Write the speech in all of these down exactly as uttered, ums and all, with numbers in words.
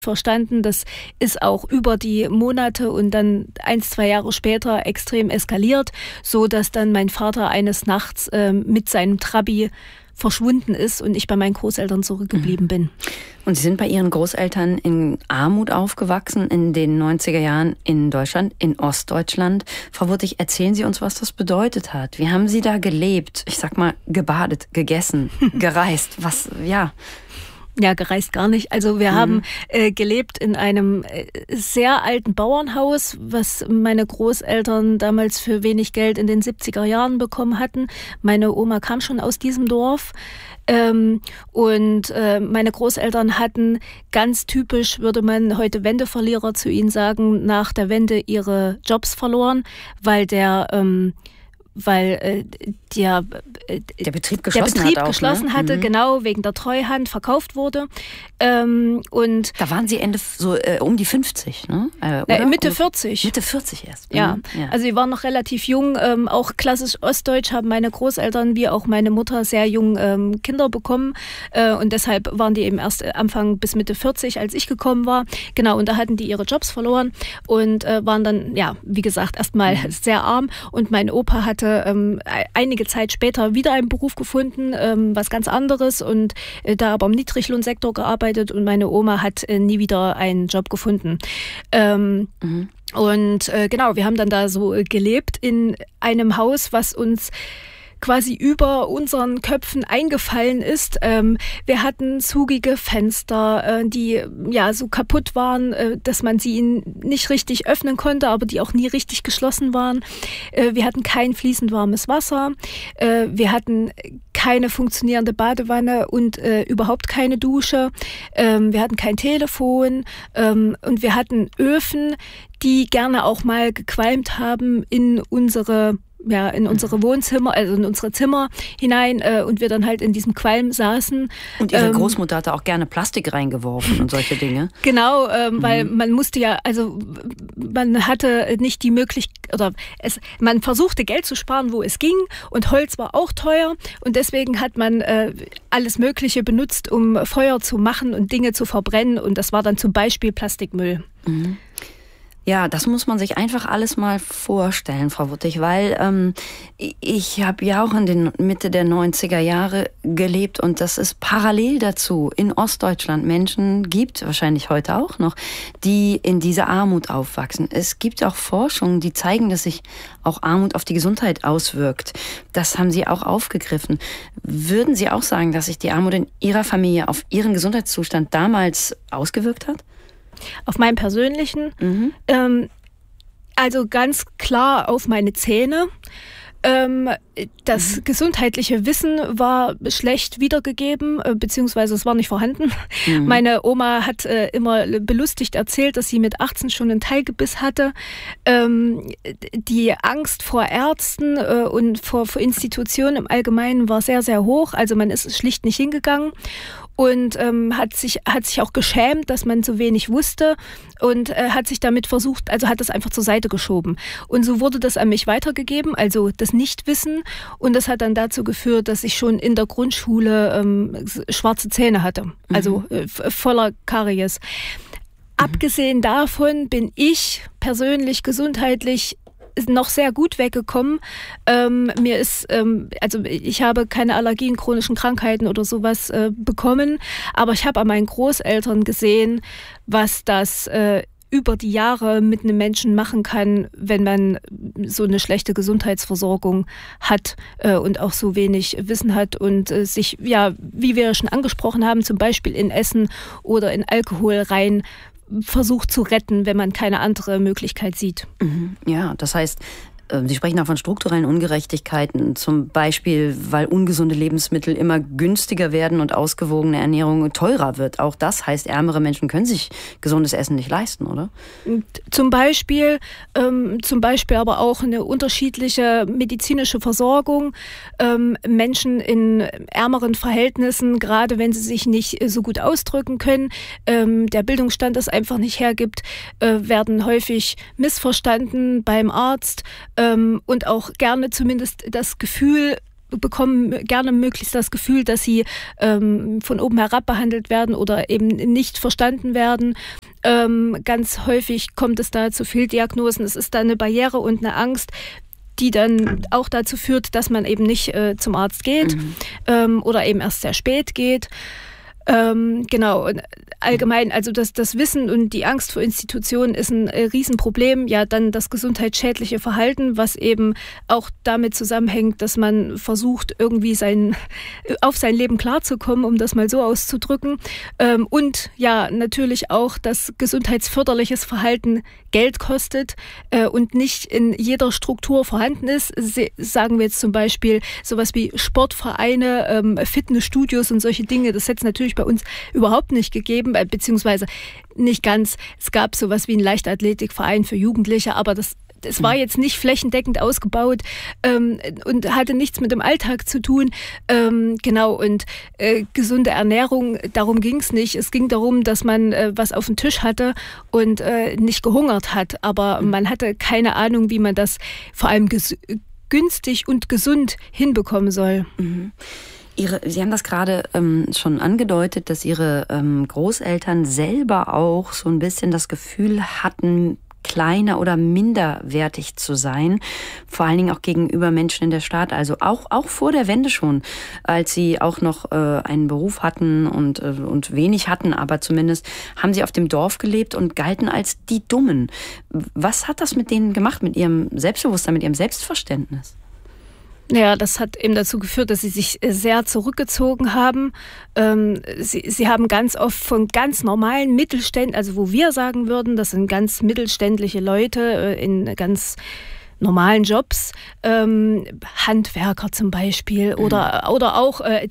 verstanden. Das ist auch über die Monate und dann ein, zwei Jahre später extrem eskaliert, so dass dann mein Vater eines Nachts äh, mit seinem Trabi verschwunden ist und ich bei meinen Großeltern zurückgeblieben bin. Und Sie sind bei Ihren Großeltern in Armut aufgewachsen in den neunziger Jahren in Deutschland, in Ostdeutschland. Frau Wurtig, erzählen Sie uns, was das bedeutet hat. Wie haben Sie da gelebt? Ich sag mal, gebadet, gegessen, gereist. Was, ja... Ja, gereist gar nicht. Also wir mhm. haben äh, gelebt in einem äh, sehr alten Bauernhaus, was meine Großeltern damals für wenig Geld in den siebziger Jahren bekommen hatten. Meine Oma kam schon aus diesem Dorf. Ähm, und äh, meine Großeltern hatten ganz typisch, würde man heute Wendeverlierer zu ihnen sagen, nach der Wende ihre Jobs verloren, weil der... Ähm, weil äh, der, äh, der Betrieb geschlossen, der Betrieb hat auch, geschlossen ne? hatte, mhm. genau, wegen der Treuhand verkauft wurde. Ähm, und da waren Sie Ende so äh, um die fünfzig, ne? Äh, äh, Mitte vierzig. Mitte vierzig erst. Ja. Mhm. ja, also sie waren noch relativ jung. Ähm, auch klassisch ostdeutsch haben meine Großeltern wie auch meine Mutter sehr jung ähm, Kinder bekommen. Äh, und deshalb waren die eben erst Anfang bis Mitte vierzig, als ich gekommen war. Genau, und da hatten die ihre Jobs verloren und äh, waren dann, ja, wie gesagt, erstmal mhm. sehr arm. Und mein Opa hat Ähm, einige Zeit später wieder einen Beruf gefunden, ähm, was ganz anderes und äh, da aber im Niedriglohnsektor gearbeitet und meine Oma hat äh, nie wieder einen Job gefunden. Ähm, mhm. Und äh, genau, wir haben dann da so äh, gelebt in einem Haus, was uns quasi über unseren Köpfen eingefallen ist. Ähm, wir hatten zugige Fenster, äh, die ja so kaputt waren, äh, dass man sie nicht richtig öffnen konnte, aber die auch nie richtig geschlossen waren. Äh, wir hatten kein fließend warmes Wasser. Äh, wir hatten keine funktionierende Badewanne und äh, überhaupt keine Dusche. Ähm, wir hatten kein Telefon ähm, und wir hatten Öfen, die gerne auch mal gequalmt haben in unsere ja, in unsere Wohnzimmer, also in unsere Zimmer hinein äh, und wir dann halt in diesem Qualm saßen. Und Ihre ähm, Großmutter hatte auch gerne Plastik reingeworfen und solche Dinge. Genau, ähm, mhm. weil man musste ja, also man hatte nicht die Möglichkeit, oder es, man versuchte Geld zu sparen, wo es ging und Holz war auch teuer und deswegen hat man äh, alles Mögliche benutzt, um Feuer zu machen und Dinge zu verbrennen und das war dann zum Beispiel Plastikmüll. Mhm. Ja, das muss man sich einfach alles mal vorstellen, Frau Wurtig, weil ähm, ich habe ja auch in den Mitte der neunziger Jahre gelebt und das ist parallel dazu in Ostdeutschland Menschen gibt, wahrscheinlich heute auch noch, die in dieser Armut aufwachsen. Es gibt auch Forschungen, die zeigen, dass sich auch Armut auf die Gesundheit auswirkt. Das haben Sie auch aufgegriffen. Würden Sie auch sagen, dass sich die Armut in Ihrer Familie auf Ihren Gesundheitszustand damals ausgewirkt hat? Auf meinen persönlichen, mhm. ähm, also ganz klar auf meine Zähne. Ähm, das mhm. gesundheitliche Wissen war schlecht wiedergegeben, äh, beziehungsweise es war nicht vorhanden. Mhm. Meine Oma hat äh, immer belustigt erzählt, dass sie mit achtzehn schon einen Teilgebiss hatte. Ähm, die Angst vor Ärzten äh, und vor, vor Institutionen im Allgemeinen war sehr, sehr hoch. Also man ist schlicht nicht hingegangen. Und ähm, hat sich hat sich auch geschämt, dass man so wenig wusste und äh, hat sich damit versucht, also hat das einfach zur Seite geschoben. Und so wurde das an mich weitergegeben, also das Nichtwissen. Und das hat dann dazu geführt, dass ich schon in der Grundschule ähm, schwarze Zähne hatte, mhm. also äh, voller Karies. Mhm. Abgesehen davon bin ich persönlich gesundheitlich ist noch sehr gut weggekommen. Ähm, mir ist, ähm, also ich habe keine Allergien, chronischen Krankheiten oder sowas äh, bekommen, aber ich habe an meinen Großeltern gesehen, was das äh, über die Jahre mit einem Menschen machen kann, wenn man so eine schlechte Gesundheitsversorgung hat äh, und auch so wenig Wissen hat und äh, sich, ja, wie wir schon angesprochen haben, zum Beispiel in Essen oder in Alkohol rein versucht zu retten, wenn man keine andere Möglichkeit sieht. Ja, das heißt, Sie sprechen auch von strukturellen Ungerechtigkeiten, zum Beispiel, weil ungesunde Lebensmittel immer günstiger werden und ausgewogene Ernährung teurer wird. Auch das heißt, ärmere Menschen können sich gesundes Essen nicht leisten, oder? Zum Beispiel, ähm, zum Beispiel aber auch eine unterschiedliche medizinische Versorgung. Ähm, Menschen in ärmeren Verhältnissen, gerade wenn sie sich nicht so gut ausdrücken können, ähm, der Bildungsstand das einfach nicht hergibt, äh, werden häufig missverstanden beim Arzt. Und auch gerne zumindest das Gefühl bekommen gerne möglichst das Gefühl, dass sie ähm, von oben herab behandelt werden oder eben nicht verstanden werden. Ähm, ganz häufig kommt es da zu Fehldiagnosen. Es ist da eine Barriere und eine Angst, die dann auch dazu führt, dass man eben nicht äh, zum Arzt geht mhm. ähm, oder eben erst sehr spät geht. Ähm, genau, und allgemein, also das, das Wissen und die Angst vor Institutionen ist ein äh, Riesenproblem. Ja, dann das gesundheitsschädliche Verhalten, was eben auch damit zusammenhängt, dass man versucht, irgendwie sein, auf sein Leben klarzukommen, um das mal so auszudrücken. Ähm, und ja, natürlich auch, dass gesundheitsförderliches Verhalten Geld kostet äh, und nicht in jeder Struktur vorhanden ist. Se- sagen wir jetzt zum Beispiel sowas wie Sportvereine, ähm, Fitnessstudios und solche Dinge. Das setzt natürlich bei uns überhaupt nicht gegeben, beziehungsweise nicht ganz. Es gab sowas wie einen Leichtathletikverein für Jugendliche, aber das Es war jetzt nicht flächendeckend ausgebaut ähm, und hatte nichts mit dem Alltag zu tun. Ähm, genau, und äh, gesunde Ernährung, darum ging es nicht. Es ging darum, dass man äh, was auf dem Tisch hatte und äh, nicht gehungert hat. Aber man hatte keine Ahnung, wie man das vor allem ges- günstig und gesund hinbekommen soll. Mhm. Ihre, Sie haben das gerade ähm, schon angedeutet, dass Ihre ähm, Großeltern selber auch so ein bisschen das Gefühl hatten, kleiner oder minderwertig zu sein, vor allen Dingen auch gegenüber Menschen in der Stadt, also auch auch vor der Wende schon, als sie auch noch äh, einen Beruf hatten und äh, und wenig hatten, aber zumindest haben sie auf dem Dorf gelebt und galten als die Dummen. Was hat das mit denen gemacht, mit ihrem Selbstbewusstsein, mit ihrem Selbstverständnis? Ja, das hat eben dazu geführt, dass sie sich sehr zurückgezogen haben. Ähm, sie, sie haben ganz oft von ganz normalen Mittelständen, also wo wir sagen würden, das sind ganz mittelständliche Leute äh, in ganz normalen Jobs, ähm, Handwerker zum Beispiel oder, mhm. oder auch äh,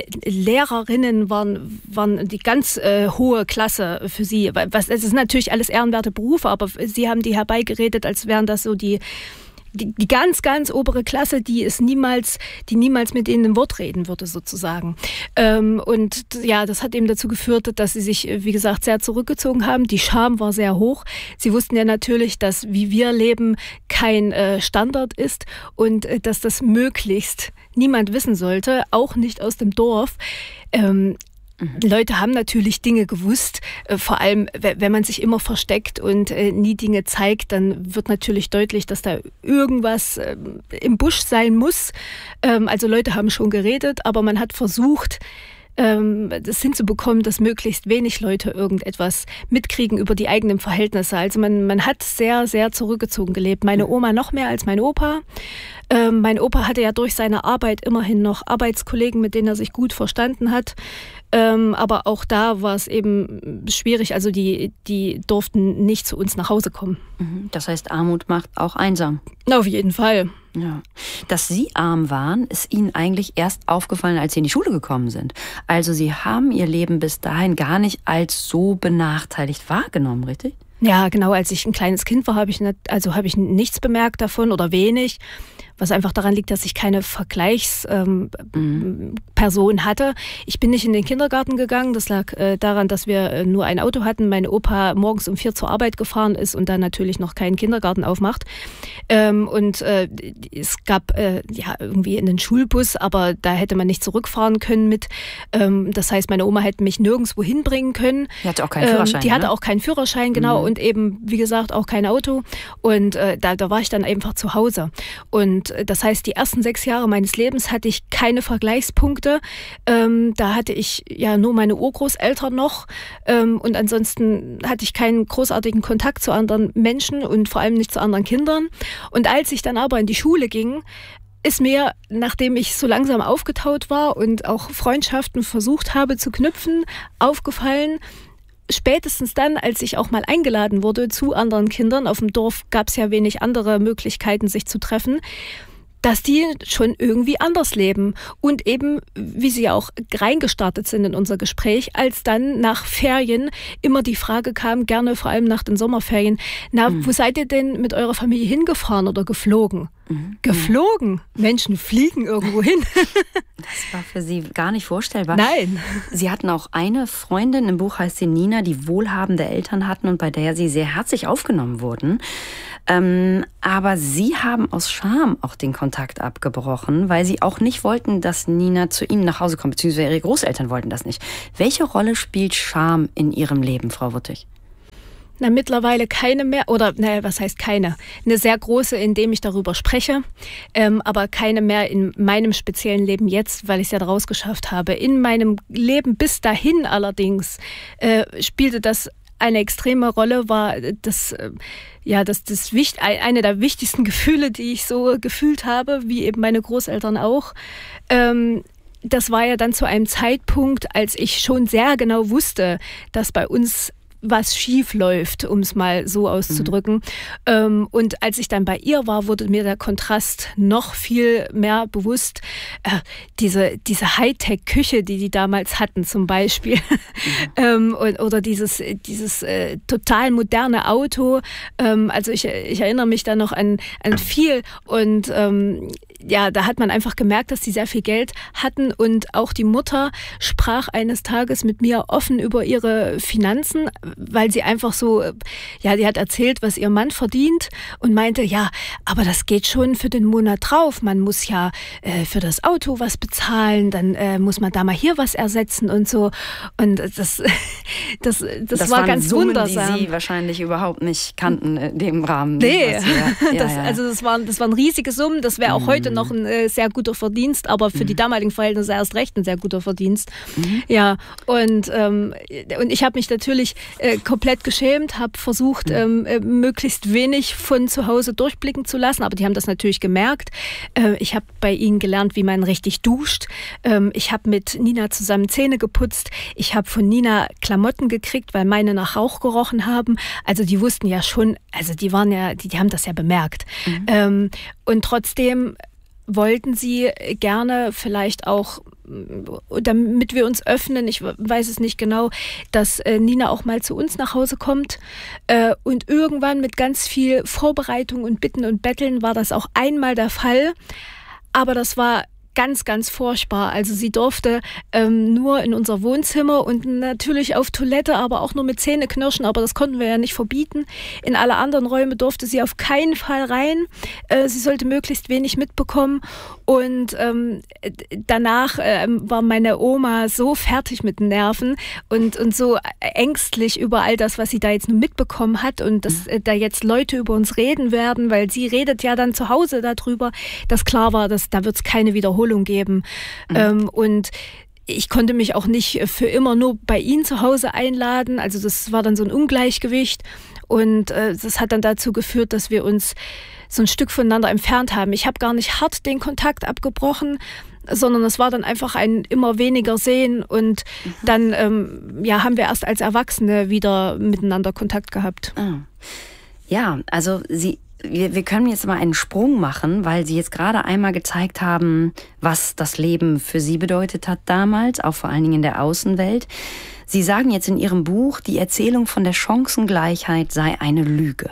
Lehrerinnen waren, waren die ganz äh, hohe Klasse für sie. Was, es ist natürlich alles ehrenwerte Berufe, aber sie haben die herbeigeredet, als wären das so die Die, die ganz, ganz obere Klasse, die es niemals, die niemals mit denen ein Wort reden würde, sozusagen. Ähm, und ja, das hat eben dazu geführt, dass sie sich, wie gesagt, sehr zurückgezogen haben. Die Scham war sehr hoch. Sie wussten ja natürlich, dass wie wir leben kein äh, Standard ist und äh, dass das möglichst niemand wissen sollte, auch nicht aus dem Dorf. Ähm, Die Leute haben natürlich Dinge gewusst, äh, vor allem wenn man sich immer versteckt und äh, nie Dinge zeigt, dann wird natürlich deutlich, dass da irgendwas äh, im Busch sein muss. Ähm, also Leute haben schon geredet, aber man hat versucht, ähm, das hinzubekommen, dass möglichst wenig Leute irgendetwas mitkriegen über die eigenen Verhältnisse. Also man, man hat sehr, sehr zurückgezogen gelebt. Meine Oma noch mehr als mein Opa. Ähm, mein Opa hatte ja durch seine Arbeit immerhin noch Arbeitskollegen, mit denen er sich gut verstanden hat. Ähm, aber auch da war es eben schwierig. Also die, die durften nicht zu uns nach Hause kommen. Das heißt, Armut macht auch einsam. Auf jeden Fall. Ja. Dass Sie arm waren, ist Ihnen eigentlich erst aufgefallen, als Sie in die Schule gekommen sind. Also Sie haben Ihr Leben bis dahin gar nicht als so benachteiligt wahrgenommen, richtig? Ja, genau. Als ich ein kleines Kind war, habe ich nicht, also habe ich nichts bemerkt davon oder wenig. Was einfach daran liegt, dass ich keine Vergleichsperson ähm, mhm. hatte. Ich bin nicht in den Kindergarten gegangen. Das lag äh, daran, dass wir äh, nur ein Auto hatten. Mein Opa morgens um vier zur Arbeit gefahren ist und dann natürlich noch keinen Kindergarten aufmacht. Ähm, und äh, es gab äh, ja irgendwie einen Schulbus, aber da hätte man nicht zurückfahren können mit. Ähm, das heißt, meine Oma hätte mich nirgendwo hinbringen können. Die hatte auch keinen Führerschein. Ähm, die hatte ne? auch keinen Führerschein, genau. Mhm. Und eben, wie gesagt, auch kein Auto. Und äh, da, da war ich dann einfach zu Hause. Und das heißt, die ersten sechs Jahre meines Lebens hatte ich keine Vergleichspunkte. Ähm, da hatte ich ja nur meine Urgroßeltern noch. Ähm, und ansonsten hatte ich keinen großartigen Kontakt zu anderen Menschen und vor allem nicht zu anderen Kindern. Und als ich dann aber in die Schule ging, ist mir, nachdem ich so langsam aufgetaut war und auch Freundschaften versucht habe zu knüpfen, aufgefallen, spätestens dann, als ich auch mal eingeladen wurde zu anderen Kindern, auf dem Dorf gab es ja wenig andere Möglichkeiten, sich zu treffen, dass die schon irgendwie anders leben und eben, wie sie auch reingestartet sind in unser Gespräch, als dann nach Ferien immer die Frage kam, gerne vor allem nach den Sommerferien, na, mhm. wo seid ihr denn mit eurer Familie hingefahren oder geflogen? Mhm. Geflogen. Menschen fliegen irgendwo hin. Das war für Sie gar nicht vorstellbar. Nein. Sie hatten auch eine Freundin, im Buch heißt sie Nina, die wohlhabende Eltern hatten und bei der Sie sehr herzlich aufgenommen wurden. Ähm, aber Sie haben aus Scham auch den Kontakt abgebrochen, weil Sie auch nicht wollten, dass Nina zu Ihnen nach Hause kommt, beziehungsweise Ihre Großeltern wollten das nicht. Welche Rolle spielt Scham in Ihrem Leben, Frau Wuttig? Na, mittlerweile keine mehr, oder ne, was heißt keine? Eine sehr große, indem ich darüber spreche, ähm, aber keine mehr in meinem speziellen Leben jetzt, weil ich es ja daraus geschafft habe. In meinem Leben bis dahin allerdings äh, spielte das eine extreme Rolle, war das, äh, ja, das, das wichtig, eine der wichtigsten Gefühle, die ich so gefühlt habe, wie eben meine Großeltern auch. Ähm, das war ja dann zu einem Zeitpunkt, als ich schon sehr genau wusste, dass bei uns was schief läuft, um es mal so auszudrücken. Mhm. Ähm, und als ich dann bei ihr war, wurde mir der Kontrast noch viel mehr bewusst. Äh, diese diese Hightech-Küche, die die damals hatten zum Beispiel. Mhm. ähm, und, oder dieses, dieses äh, total moderne Auto. Ähm, also ich, ich erinnere mich da noch an, an viel. Und ähm, ja, da hat man einfach gemerkt, dass die sehr viel Geld hatten. Und auch die Mutter sprach eines Tages mit mir offen über ihre Finanzen, weil sie einfach so, ja, die hat erzählt, was ihr Mann verdient und meinte, ja, aber das geht schon für den Monat drauf. Man muss ja äh, für das Auto was bezahlen, dann äh, muss man da mal hier was ersetzen und so. Und das, das, das, das war waren ganz Summen, wundersam. Die Sie wahrscheinlich überhaupt nicht kannten in dem Rahmen. Nee, was wir, ja, das, ja. also das waren, das waren riesige Summen. Das wäre auch mhm. heute noch ein äh, sehr guter Verdienst, aber für mhm. die damaligen Verhältnisse erst recht ein sehr guter Verdienst. Mhm. Ja, und, ähm, und ich habe mich natürlich äh, komplett geschämt, habe versucht, mhm. ähm, möglichst wenig von zu Hause durchblicken zu lassen, aber die haben das natürlich gemerkt. Äh, ich habe bei ihnen gelernt, wie man richtig duscht. Ähm, ich habe mit Nina zusammen Zähne geputzt. Ich habe von Nina Klamotten gekriegt, weil meine nach Rauch gerochen haben. Also die wussten ja schon, also die waren ja, die, die haben das ja bemerkt. Mhm. Ähm, und trotzdem wollten sie gerne vielleicht auch, damit wir uns öffnen, ich weiß es nicht genau, dass äh, Nina auch mal zu uns nach Hause kommt. Äh, und irgendwann mit ganz viel Vorbereitung und Bitten und Betteln war das auch einmal der Fall. Aber das war ganz, ganz furchtbar. Also sie durfte ähm, nur in unser Wohnzimmer und natürlich auf Toilette, aber auch nur mit Zähneknirschen, aber das konnten wir ja nicht verbieten. In alle anderen Räume durfte sie auf keinen Fall rein. Äh, sie sollte möglichst wenig mitbekommen. Und ähm, danach äh, war meine Oma so fertig mit den Nerven und, und so ängstlich über all das, was sie da jetzt nur mitbekommen hat und dass äh, da jetzt Leute über uns reden werden, weil sie redet ja dann zu Hause darüber, dass klar war, dass da wird es keine Wiederholung geben. Mhm. Ähm, und ich konnte mich auch nicht für immer nur bei ihnen zu Hause einladen. Also das war dann so ein Ungleichgewicht. Und äh, das hat dann dazu geführt, dass wir uns so ein Stück voneinander entfernt haben. Ich habe gar nicht hart den Kontakt abgebrochen, sondern es war dann einfach ein immer weniger Sehen. Und mhm. dann ähm, ja, haben wir erst als Erwachsene wieder miteinander Kontakt gehabt. Oh. Ja, also Sie... Wir, wir können jetzt mal einen Sprung machen, weil Sie jetzt gerade einmal gezeigt haben, was das Leben für Sie bedeutet hat damals, auch vor allen Dingen in der Außenwelt. Sie sagen jetzt in Ihrem Buch, die Erzählung von der Chancengleichheit sei eine Lüge.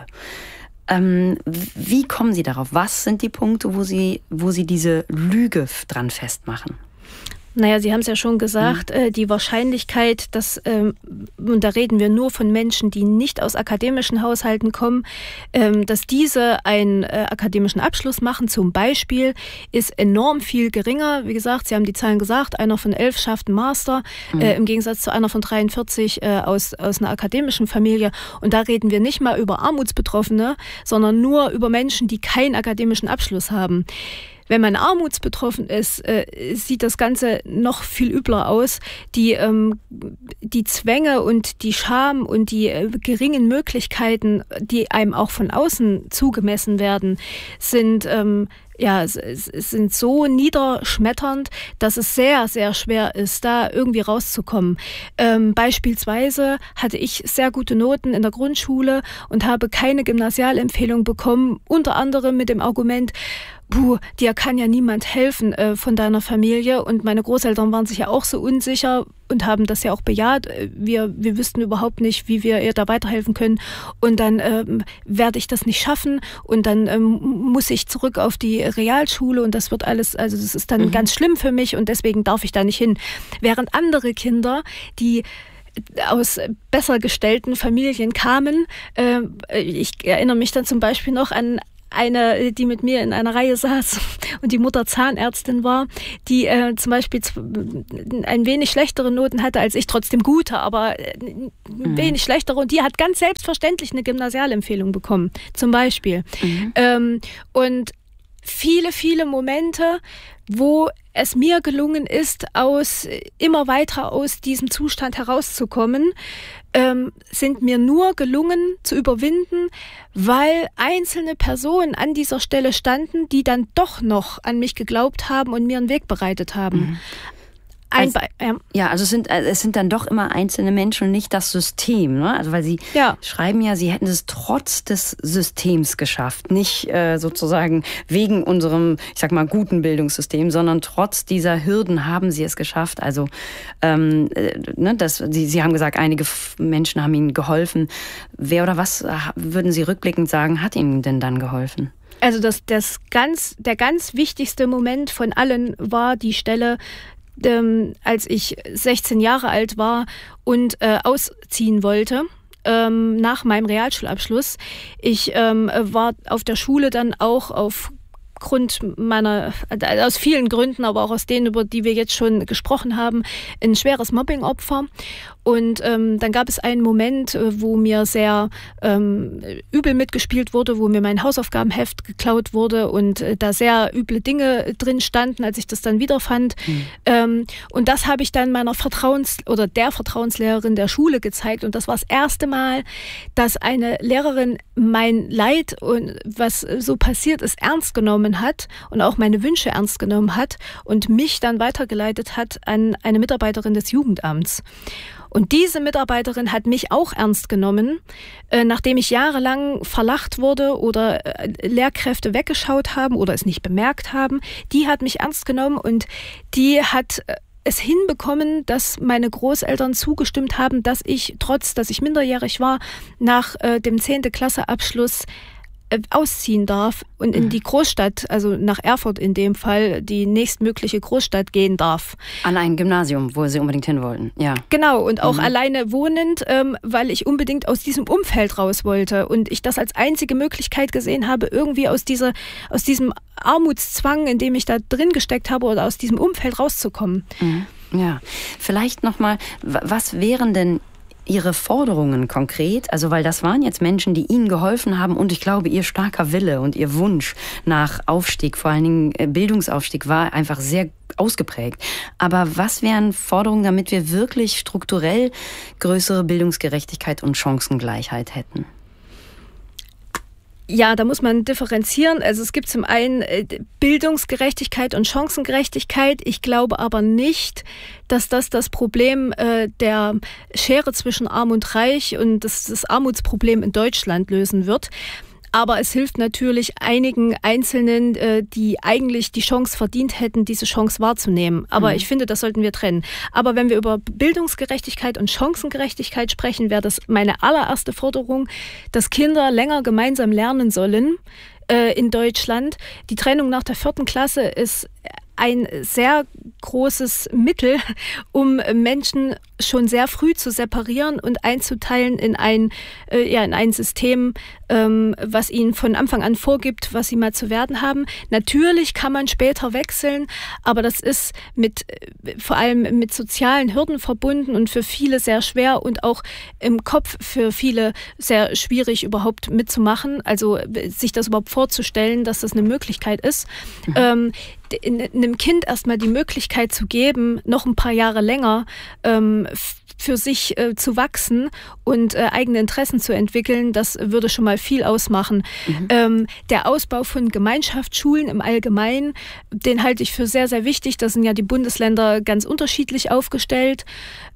Ähm, wie kommen Sie darauf? Was sind die Punkte, wo Sie, wo Sie diese Lüge dran festmachen? Naja, Sie haben es ja schon gesagt, mhm. äh, die Wahrscheinlichkeit, dass, ähm, und da reden wir nur von Menschen, die nicht aus akademischen Haushalten kommen, ähm, dass diese einen äh, akademischen Abschluss machen, zum Beispiel, ist enorm viel geringer. Wie gesagt, Sie haben die Zahlen gesagt, einer von elf schafft einen Master, mhm. äh, im Gegensatz zu einer von dreiundvierzig äh, aus, aus einer akademischen Familie. Und da reden wir nicht mal über Armutsbetroffene, sondern nur über Menschen, die keinen akademischen Abschluss haben. Wenn man armutsbetroffen ist, äh, sieht das Ganze noch viel übler aus. Die, ähm, die Zwänge und die Scham und die äh, geringen Möglichkeiten, die einem auch von außen zugemessen werden, sind ähm, ja, es, es sind so niederschmetternd, dass es sehr, sehr schwer ist, da irgendwie rauszukommen. Ähm, beispielsweise hatte ich sehr gute Noten in der Grundschule und habe keine Gymnasialempfehlung bekommen, unter anderem mit dem Argument, puh, dir kann ja niemand helfen äh, von deiner Familie. Und meine Großeltern waren sich ja auch so unsicher, und haben das ja auch bejaht. Wir, wir wüssten überhaupt nicht, wie wir ihr da weiterhelfen können. Und dann ähm, werde ich das nicht schaffen und dann ähm, muss ich zurück auf die Realschule und das wird alles, also das ist dann mhm. ganz schlimm für mich und deswegen darf ich da nicht hin. Während andere Kinder, die aus besser gestellten Familien kamen, äh, ich erinnere mich dann zum Beispiel noch an eine, die mit mir in einer Reihe saß und die Mutter Zahnärztin war, die äh, zum Beispiel ein wenig schlechtere Noten hatte als ich, trotzdem gute, aber ein mhm. wenig schlechtere und die hat ganz selbstverständlich eine Gymnasialempfehlung bekommen, zum Beispiel. Mhm. Ähm, und viele, viele Momente, wo es mir gelungen ist, aus immer weiter aus diesem Zustand herauszukommen, ähm, sind mir nur gelungen zu überwinden, weil einzelne Personen an dieser Stelle standen, die dann doch noch an mich geglaubt haben und mir einen Weg bereitet haben. Mhm. Also, ja. ja, also es sind, es sind dann doch immer einzelne Menschen und nicht das System, ne? Also weil Sie ja. schreiben ja, Sie hätten es trotz des Systems geschafft, nicht äh, sozusagen wegen unserem, ich sag mal, guten Bildungssystem, sondern trotz dieser Hürden haben Sie es geschafft. Also ähm, ne, das, Sie, Sie haben gesagt, einige Menschen haben Ihnen geholfen. Wer oder was würden Sie rückblickend sagen, hat Ihnen denn dann geholfen? Also das, das ganz, der ganz wichtigste Moment von allen war die Stelle, Ähm, als ich sechzehn Jahre alt war und äh, ausziehen wollte, ähm, nach meinem Realschulabschluss. Ich ähm, war auf der Schule dann auch aufgrund meiner, äh, aus vielen Gründen, aber auch aus denen, über die wir jetzt schon gesprochen haben, ein schweres Mobbingopfer. Und ähm, dann gab es einen Moment, wo mir sehr ähm, übel mitgespielt wurde, wo mir mein Hausaufgabenheft geklaut wurde und äh, da sehr üble Dinge drin standen, als ich das dann wiederfand. Mhm. Ähm, und das habe ich dann meiner Vertrauens- oder der Vertrauenslehrerin der Schule gezeigt. Und das war das erste Mal, dass eine Lehrerin mein Leid und was so passiert ist, ernst genommen hat und auch meine Wünsche ernst genommen hat und mich dann weitergeleitet hat an eine Mitarbeiterin des Jugendamts. Und diese Mitarbeiterin hat mich auch ernst genommen, äh, nachdem ich jahrelang verlacht wurde oder äh, Lehrkräfte weggeschaut haben oder es nicht bemerkt haben. Die hat mich ernst genommen und die hat äh, es hinbekommen, dass meine Großeltern zugestimmt haben, dass ich, trotz dass ich minderjährig war, nach äh, dem zehnten Klasse Abschluss ausziehen darf und in die Großstadt, also nach Erfurt in dem Fall, die nächstmögliche Großstadt gehen darf. An ein Gymnasium, wo Sie unbedingt hin wollten, ja. Genau, und auch mhm. alleine wohnend, ähm, weil ich unbedingt aus diesem Umfeld raus wollte und ich das als einzige Möglichkeit gesehen habe, irgendwie aus dieser, aus diesem Armutszwang, in dem ich da drin gesteckt habe, oder aus diesem Umfeld rauszukommen. Mhm. Ja, vielleicht nochmal, was wären denn Ihre Forderungen konkret, also weil das waren jetzt Menschen, die Ihnen geholfen haben und ich glaube, Ihr starker Wille und Ihr Wunsch nach Aufstieg, vor allen Dingen Bildungsaufstieg, war einfach sehr ausgeprägt. Aber was wären Forderungen, damit wir wirklich strukturell größere Bildungsgerechtigkeit und Chancengleichheit hätten? Ja, da muss man differenzieren. Also es gibt zum einen Bildungsgerechtigkeit und Chancengerechtigkeit. Ich glaube aber nicht, dass das das Problem äh, der Schere zwischen Arm und Reich und das, das Armutsproblem in Deutschland lösen wird. Aber es hilft natürlich einigen Einzelnen, äh, die eigentlich die Chance verdient hätten, diese Chance wahrzunehmen. Aber mhm. ich finde, das sollten wir trennen. Aber wenn wir über Bildungsgerechtigkeit und Chancengerechtigkeit sprechen, wäre das meine allererste Forderung, dass Kinder länger gemeinsam lernen sollen äh, in Deutschland. Die Trennung nach der vierten Klasse ist ein sehr großes Mittel, um Menschen schon sehr früh zu separieren und einzuteilen in ein, äh, ja, in ein System, ähm, was ihnen von Anfang an vorgibt, was sie mal zu werden haben. Natürlich kann man später wechseln, aber das ist mit, vor allem mit sozialen Hürden verbunden und für viele sehr schwer und auch im Kopf für viele sehr schwierig überhaupt mitzumachen, also sich das überhaupt vorzustellen, dass das eine Möglichkeit ist. Mhm. Ähm, einem Kind erstmal die Möglichkeit zu geben, noch ein paar Jahre länger ähm, für sich äh, zu wachsen und äh, eigene Interessen zu entwickeln, das würde schon mal viel ausmachen. Mhm. Ähm, der Ausbau von Gemeinschaftsschulen im Allgemeinen, den halte ich für sehr, sehr wichtig. Da sind ja die Bundesländer ganz unterschiedlich aufgestellt.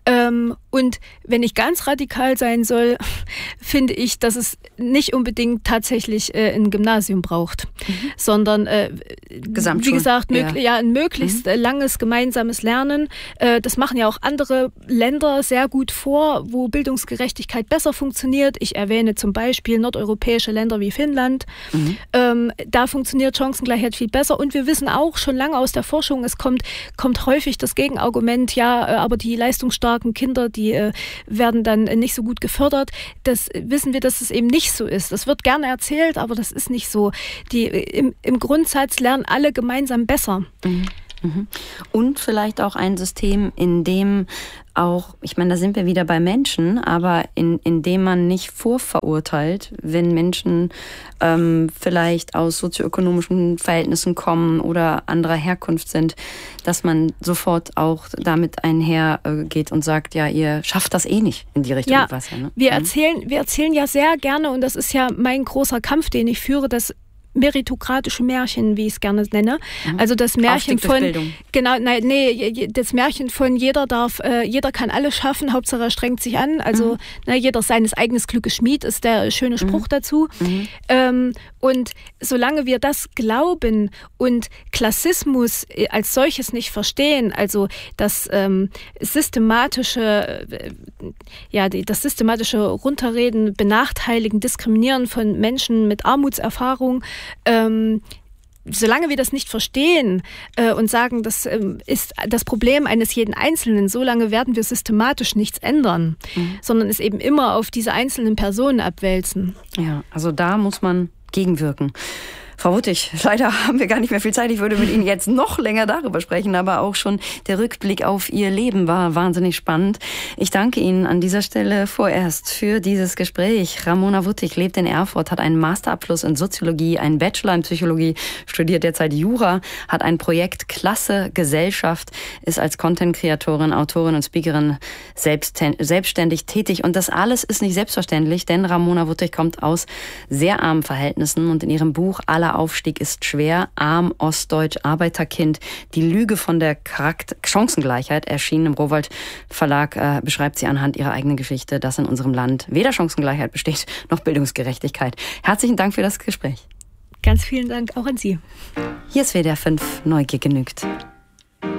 Ähm, und wenn ich ganz radikal sein soll, finde ich, dass es nicht unbedingt tatsächlich äh, ein Gymnasium braucht, mhm. sondern äh, wie gesagt, mög- ja, ein möglichst mhm. langes gemeinsames Lernen. Äh, das machen ja auch andere Länder sehr gut vor, wo Bildungsgerechtigkeit besser funktioniert. Ich erwähne zum Beispiel nordeuropäische Länder wie Finnland. Mhm. Ähm, da funktioniert Chancengleichheit viel besser. Und wir wissen auch schon lange aus der Forschung, es kommt, kommt häufig das Gegenargument, ja, äh, aber die leistungsstarken Kinder, die äh, werden dann äh, nicht so gut gefördert. Das äh, wissen wir, dass es eben nicht so ist. Das wird gerne erzählt, aber das ist nicht so. Die, äh, im, im Grundsatz lernen alle gemeinsam besser. Mhm. Mhm. Und vielleicht auch ein System, in dem auch, ich meine, da sind wir wieder bei Menschen, aber in, in dem man nicht vorverurteilt, wenn Menschen ähm, vielleicht aus sozioökonomischen Verhältnissen kommen oder anderer Herkunft sind, dass man sofort auch damit einhergeht und sagt, ja, ihr schafft das eh nicht in die Richtung. Ja, was, ja, ne? wir, erzählen, wir erzählen ja sehr gerne, und das ist ja mein großer Kampf, den ich führe, dass meritokratische Märchen, wie ich es gerne nenne. Mhm. Also das Märchen von Bildung. Genau, nein, nee, das Märchen von jeder darf, äh, jeder kann alles schaffen, Hauptsache er strengt sich an. Also mhm. ne, jeder seines eigenes Glückes Schmied ist der schöne Spruch mhm. dazu. Mhm. Ähm, und solange wir das glauben und Klassismus als solches nicht verstehen, also das ähm, systematische, äh, ja, die, das systematische Runterreden, Benachteiligen, Diskriminieren von Menschen mit Armutserfahrung, Ähm, solange wir das nicht verstehen äh, und sagen, das ähm, ist das Problem eines jeden Einzelnen, solange werden wir systematisch nichts ändern, mhm. sondern es eben immer auf diese einzelnen Personen abwälzen. Ja, also da muss man gegenwirken. Frau Wuttig, leider haben wir gar nicht mehr viel Zeit. Ich würde mit Ihnen jetzt noch länger darüber sprechen, aber auch schon der Rückblick auf Ihr Leben war wahnsinnig spannend. Ich danke Ihnen an dieser Stelle vorerst für dieses Gespräch. Ramona Wuttig lebt in Erfurt, hat einen Masterabschluss in Soziologie, einen Bachelor in Psychologie, studiert derzeit Jura, hat ein Projekt Klasse Gesellschaft, ist als Content-Kreatorin, Autorin und Speakerin selbstständig tätig. Und das alles ist nicht selbstverständlich, denn Ramona Wuttig kommt aus sehr armen Verhältnissen und in ihrem Buch Aller Aufstieg ist schwer, arm, ostdeutsch, Arbeiterkind, die Lüge von der Charakter- Chancengleichheit, erschienen im Rowohlt Verlag, äh, beschreibt sie anhand ihrer eigenen Geschichte, dass in unserem Land weder Chancengleichheit besteht, noch Bildungsgerechtigkeit. Herzlichen Dank für das Gespräch. Ganz vielen Dank auch an Sie. Hier ist W D R fünf, Neugier genügt.